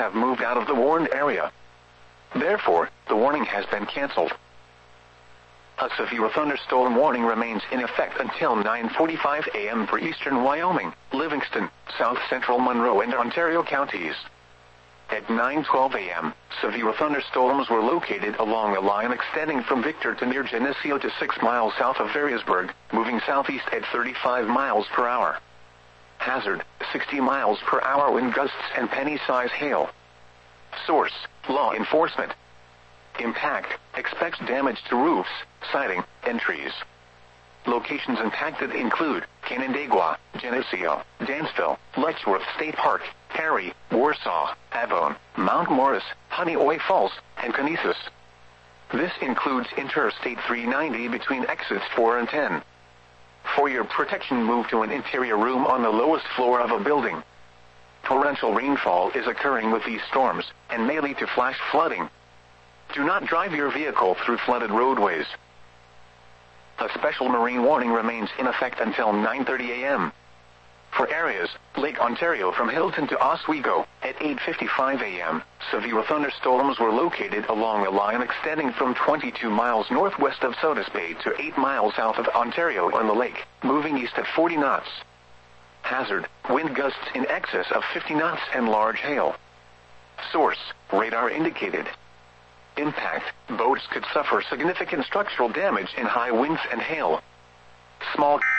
have moved out of the warned area. Therefore, the warning has been canceled. A severe thunderstorm warning remains in effect until 9:45 a.m. for eastern Wyoming, Livingston, south central Monroe and Ontario counties. At 9:12 a.m., severe thunderstorms were located along a line extending from Victor to near Geneseo to 6 miles south of Ferrisburg, moving southeast at 35 miles per hour. Hazard, 60 miles per hour wind gusts and penny-size hail. Source, law enforcement. Impact, expects damage to roofs, siding, and trees. Locations impacted include Canandaigua, Geneseo, Dansville, Letchworth State Park, Cary, Warsaw, Avon, Mount Morris, Honeoye Falls, and Conesus. This includes Interstate 390 between exits 4 and 10. For your protection, move to an interior room on the lowest floor of a building. Torrential rainfall is occurring with these storms, and may lead to flash flooding. Do not drive your vehicle through flooded roadways. A special marine warning remains in effect until 9:30 a.m. For areas, Lake Ontario from Hilton to Oswego, at 8:55 a.m., severe thunderstorms were located along a line extending from 22 miles northwest of Sodus Bay to 8 miles south of Ontario on the lake, moving east at 40 knots. Hazard, wind gusts in excess of 50 knots and large hail. Source, radar indicated. Impact, boats could suffer significant structural damage in high winds and hail. Small